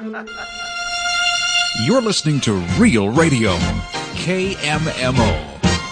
You're listening to Real Radio, KMMO.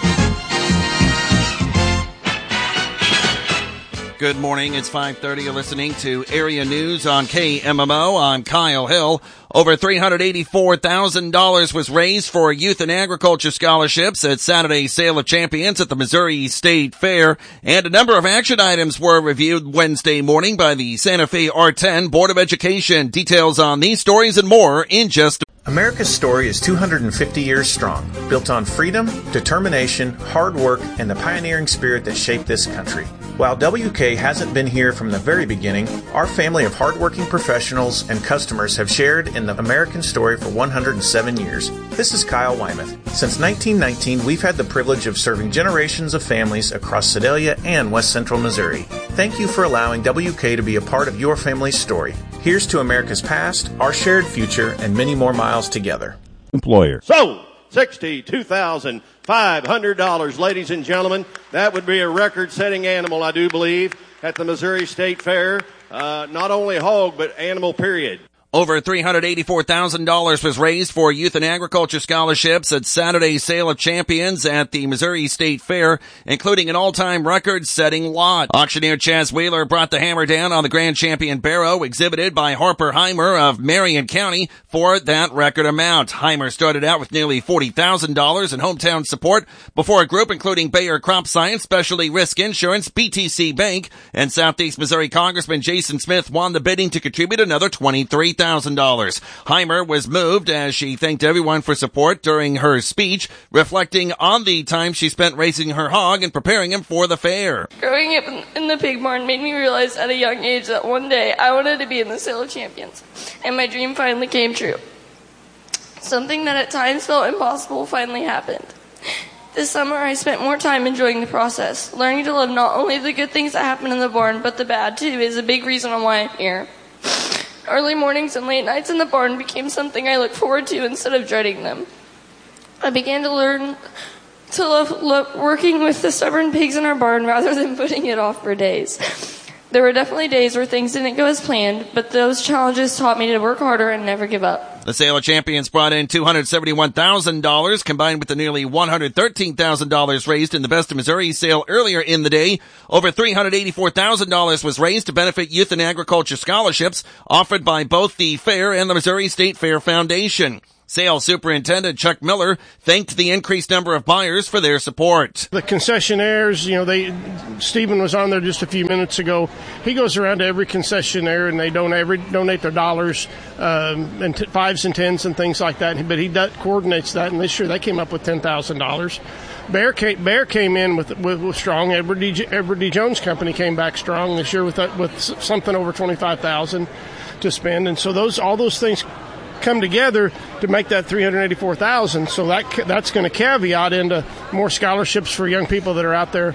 Good morning. It's 5:30. You're listening to Area News on KMMO. I'm Kyle Hill. Over $384,000 was raised for youth and agriculture scholarships at Saturday's Sale of Champions at the Missouri State Fair, and a number of action items were reviewed Wednesday morning by the Santa Fe R10 Board of Education. Details on these stories and more in just America's story is 250 years strong, built on freedom, determination, hard work, and the pioneering spirit that shaped this country. While WK hasn't been here from the very beginning, our family of hardworking professionals and customers have shared in the American story for 107 years. This is Kyle Wymuth. Since 1919, we've had the privilege of serving generations of families across Sedalia and West Central Missouri. Thank you for allowing WK to be a part of your family's story. Here's to America's past, our shared future, and many more miles together. Employer. So, $62,500, ladies and gentlemen. That would be a record-setting animal, I do believe, at the Missouri State Fair. Not only hog, but animal, period. Over $384,000 was raised for youth and agriculture scholarships at Saturday's Sale of Champions at the Missouri State Fair, including an all-time record-setting lot. Auctioneer Chaz Wheeler brought the hammer down on the Grand Champion Barrow, exhibited by Harper Heimer of Marion County, for that record amount. Heimer started out with nearly $40,000 in hometown support before a group including Bayer Crop Science, Specialty Risk Insurance, BTC Bank, and Southeast Missouri Congressman Jason Smith won the bidding to contribute another $23,000. Heimer was moved as she thanked everyone for support during her speech, reflecting on the time she spent raising her hog and preparing him for the fair. Growing up in the pig barn made me realize at a young age that one day I wanted to be in the Sale of Champions, and my dream finally came true. Something that at times felt impossible finally happened. This summer I spent more time enjoying the process. Learning to love not only the good things that happen in the barn, but the bad too is a big reason on why I'm here. Early mornings and late nights in the barn became something I look forward to instead of dreading them. I began to learn to love working with the stubborn pigs in our barn rather than putting it off for days. There were definitely days where things didn't go as planned, but those challenges taught me to work harder and never give up. The Sale of Champions brought in $271,000, combined with the nearly $113,000 raised in the Best of Missouri sale earlier in the day. Over $384,000 was raised to benefit youth and agriculture scholarships offered by both the fair and the Missouri State Fair Foundation. Sales Superintendent Chuck Miller thanked the increased number of buyers for their support. The concessionaires, Stephen was on there just a few minutes ago. He goes around to every concessionaire and they donate their dollars, and fives and tens and things like that. But he coordinates that, and this year they came up with $10,000. Bear came in with strong. Edward D. Jones Company came back strong this year with something over $25,000 to spend, and so all those things come together to make that $384,000. So that's going to caveat into more scholarships for young people that are out there,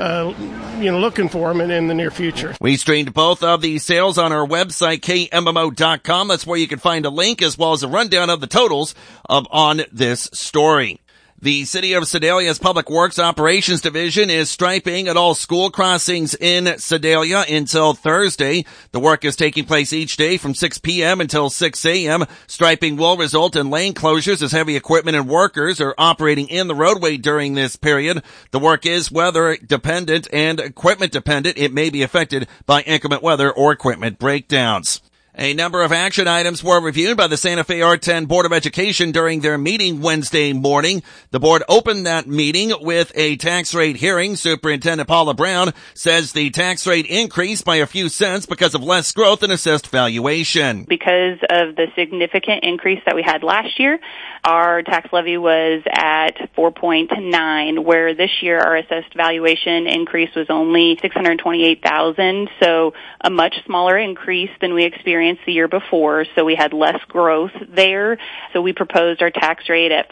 looking for them in the near future. We streamed both of these sales on our website, KMMO.com. That's where you can find a link as well as a rundown of the totals on this story. The City of Sedalia's Public Works Operations Division is striping at all school crossings in Sedalia until Thursday. The work is taking place each day from 6 p.m. until 6 a.m. Striping will result in lane closures as heavy equipment and workers are operating in the roadway during this period. The work is weather dependent and equipment dependent. It may be affected by inclement weather or equipment breakdowns. A number of action items were reviewed by the Santa Fe R10 Board of Education during their meeting Wednesday morning. The board opened that meeting with a tax rate hearing. Superintendent Paula Brown says the tax rate increased by a few cents because of less growth in assessed valuation. Because of the significant increase that we had last year, our tax levy was at 4.9, where this year our assessed valuation increase was only $628,000, so a much smaller increase than we experienced the year before, so we had less growth there. So we proposed our tax rate at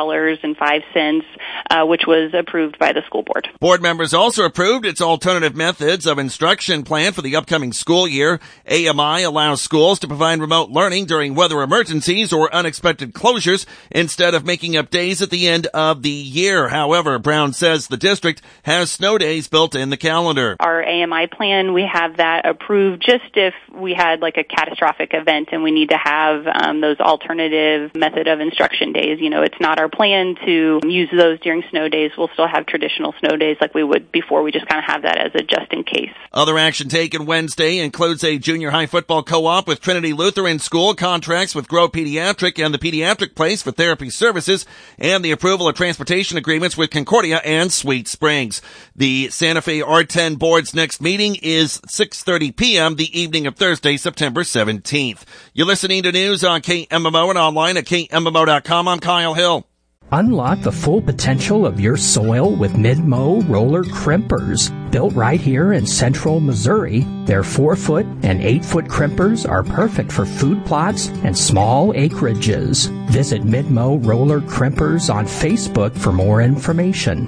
$5.05, which was approved by the school board. Board members also approved its alternative methods of instruction plan for the upcoming school year. AMI allows schools to provide remote learning during weather emergencies or unexpected closures instead of making up days at the end of the year. However, Brown says the district has snow days built in the calendar. Our AMI plan, we have that approved just if we had like a catastrophic event and we need to have those alternative method of instruction days. It's not our plan to use those during snow days. We'll still have traditional snow days like we would before. We just kind of have that as a just in case. Other action taken Wednesday includes a junior high football co-op with Trinity Lutheran School, contracts with Grow Pediatric and the Pediatric Place for therapy services, and the approval of transportation agreements with Concordia and Sweet Springs. The Santa Fe R10 Board's next meeting is 6:30 p.m. the evening of Thursday, September 17th. You're listening to news on KMMO and online at KMMO.com. I'm Kyle Hill. Unlock the full potential of your soil with Mid-Mow roller crimpers. Built right here in central Missouri, their 4-foot and 8-foot crimpers are perfect for food plots and small acreages. Visit Mid-Mow roller crimpers on Facebook for more information.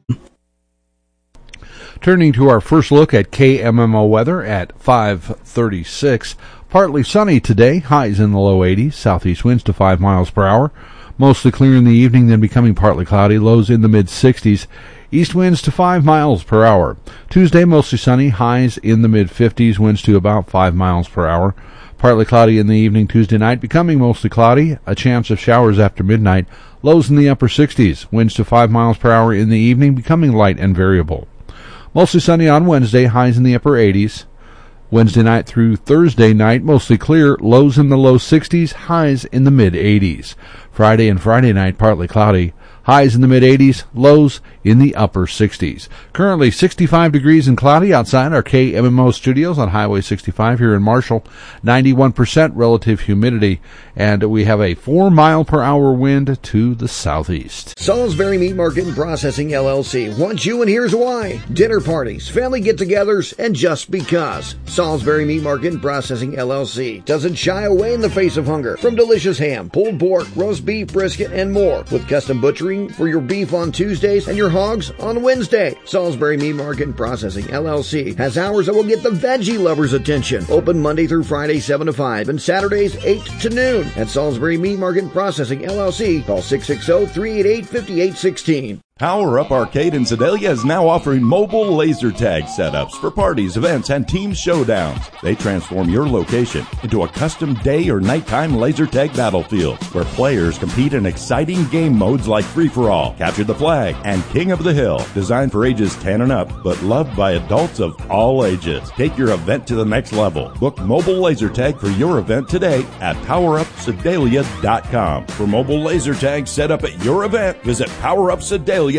Turning to our first look at KMMO weather at 5:36. Partly sunny today, highs in the low 80s, southeast winds to 5 miles per hour. Mostly clear in the evening, then becoming partly cloudy, lows in the mid-60s. East winds to 5 miles per hour. Tuesday, mostly sunny, highs in the mid-50s, winds to about 5 miles per hour. Partly cloudy in the evening Tuesday night, becoming mostly cloudy, a chance of showers after midnight, lows in the upper 60s, winds to 5 miles per hour in the evening, becoming light and variable. Mostly sunny on Wednesday, highs in the upper 80s. Wednesday night through Thursday night, mostly clear, lows in the low 60s, highs in the mid-80s. Friday and Friday night, partly cloudy, highs in the mid-80s, lows in the upper 60s. Currently 65 degrees and cloudy outside our KMMO studios on Highway 65 here in Marshall. 91% relative humidity, and we have a 4-mile-per-hour wind to the southeast. Salisbury Meat Market and Processing LLC wants you, and here's why. Dinner parties, family get-togethers, and just because. Salisbury Meat Market and Processing LLC doesn't shy away in the face of hunger from delicious ham, pulled pork, roast beef, brisket, and more, with custom butchering for your beef on Tuesdays and your hogs on Wednesday. Salisbury Meat Market and Processing LLC has hours that will get the veggie lovers' attention. Open Monday through Friday 7 to 5 and Saturdays 8 to noon. At Salisbury Meat Market and Processing LLC, call 660-388-5816. Power Up Arcade in Sedalia is now offering mobile laser tag setups for parties, events, and team showdowns. They transform your location into a custom day or nighttime laser tag battlefield where players compete in exciting game modes like Free-for-All, Capture the Flag, and King of the Hill. Designed for ages 10 and up, but loved by adults of all ages. Take your event to the next level. Book mobile laser tag for your event today at PowerUpSedalia.com. For mobile laser tag set up at your event, visit PowerUpSedalia.com.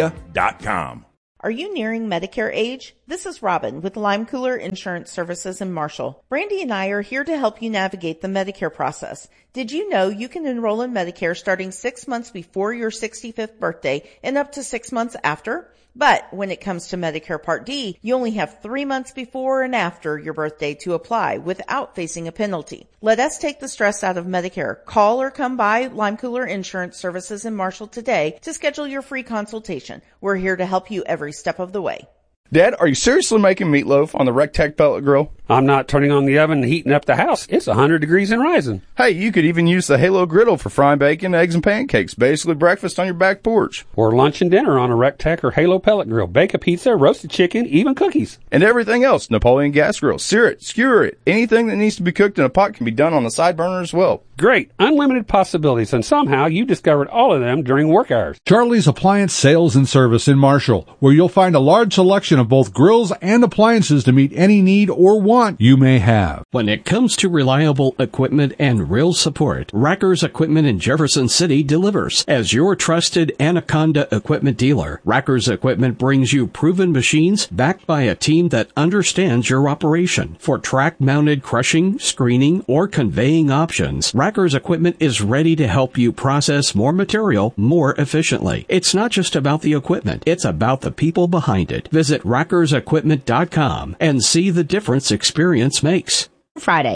Are you nearing Medicare age? This is Robin with Lime Cooler Insurance Services in Marshall. Brandy and I are here to help you navigate the Medicare process. Did you know you can enroll in Medicare starting 6 months before your 65th birthday and up to 6 months after? But when it comes to Medicare Part D, you only have 3 months before and after your birthday to apply without facing a penalty. Let us take the stress out of Medicare. Call or come by Lime Cooler Insurance Services in Marshall today to schedule your free consultation. We're here to help you every step of the way. Dad, are you seriously making meatloaf on the Rectech pellet grill? I'm not turning on the oven and heating up the house. It's 100 degrees and rising. Hey, you could even use the Halo griddle for frying bacon, eggs, and pancakes. Basically breakfast on your back porch. Or lunch and dinner on a Rectech or Halo pellet grill. Bake a pizza, roasted chicken, even cookies. And everything else. Napoleon gas grill. Sear it, skewer it. Anything that needs to be cooked in a pot can be done on the side burner as well. Great. Unlimited possibilities. And somehow you discovered all of them during work hours. Charlie's Appliance Sales and Service in Marshall, where you'll find a large selection of both grills and appliances to meet any need or want you may have. When it comes to reliable equipment and real support, Racker's Equipment in Jefferson City delivers. As your trusted Anaconda equipment dealer, Racker's Equipment brings you proven machines backed by a team that understands your operation. For track-mounted crushing, screening, or conveying options, Racker's Equipment is ready to help you process more material more efficiently. It's not just about the equipment, it's about the people behind it. Visit RackersEquipment.com and see the difference experience makes. Friday.